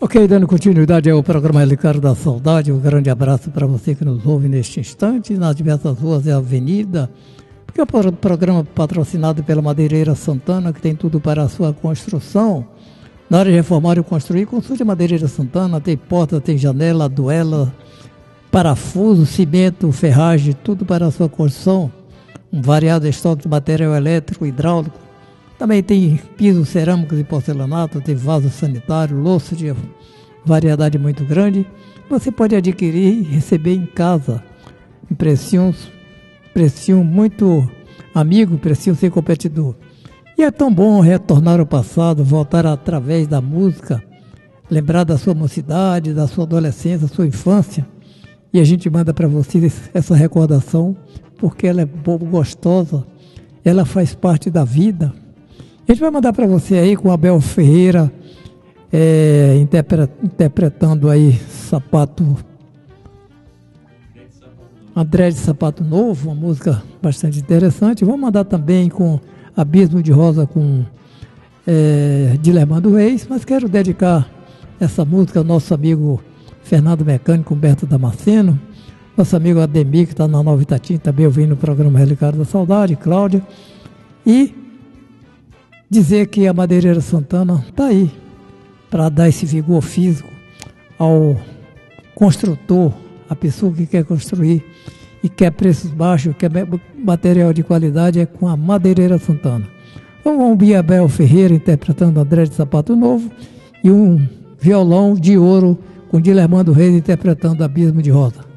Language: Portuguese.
Ok, dando continuidade ao programa Relicário da Saudade, um grande abraço para você que nos ouve neste instante, nas diversas ruas e avenidas, porque é um programa patrocinado pela Madeireira Santana, que tem tudo para a sua construção. Na área de reformar e construir, consulte a Madeireira Santana, tem porta, tem janela, duela, parafuso, cimento, ferragem, tudo para a sua construção. Um variado estoque de material elétrico, hidráulico. Também tem pisos cerâmicos e porcelanato, tem vaso sanitário, louça de variedade muito grande. Você pode adquirir e receber em casa. Precinho muito amigo, precinho sem competidor. E é tão bom retornar ao passado, voltar através da música, lembrar da sua mocidade, da sua adolescência, da sua infância. E a gente manda para vocês essa recordação, porque ela é boa, gostosa, ela faz parte da vida. A gente vai mandar para você aí com Abel Ferreira, interpretando aí André de Sapato Novo, uma música bastante interessante. Vamos mandar também com Abismo de Rosa com Dilermando Reis, mas quero dedicar essa música ao nosso amigo Fernando Mecânico, Humberto Damasceno, nosso amigo Ademir, que está na Nova Itatim, também ouvindo o programa Relicário da Saudade, Cláudia, e dizer que a Madeireira Santana está aí para dar esse vigor físico ao construtor, a pessoa que quer construir e quer preços baixos, quer material de qualidade, é com a Madeireira Santana. Então vamos ouvir Abel Ferreira interpretando André de Sapato Novo e um violão de ouro com Dilermando Reis interpretando Abismo de Rosa.